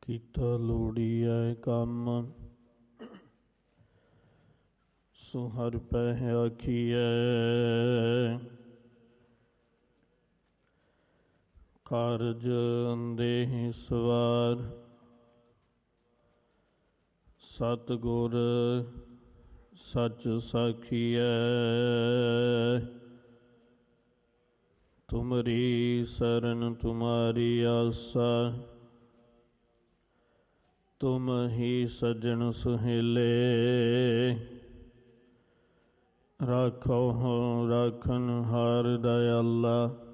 ਕੀਤਾ ਲੋੜੀਐ ਕੰਮ, ਸੋ ਹਰਿ ਪਹਿ ਆਖੀਐ। ਕਾਰਜ ਦੇਹਿ ਸਵਾਰ, ਸਤਿਗੁਰ ਸਚ ਸਾਖੀਐ। ਤੁਮਰੀ ਸਰਨ ਤੁਮਾਰੀ ਆਸਾ, ਤੁਮ ਹੀ ਸੱਜਣ ਸੁਹੇਲੇ। ਰਾਖੋ ਰਾਖਨ ਹਾਰ ਦਇਆਲਾ,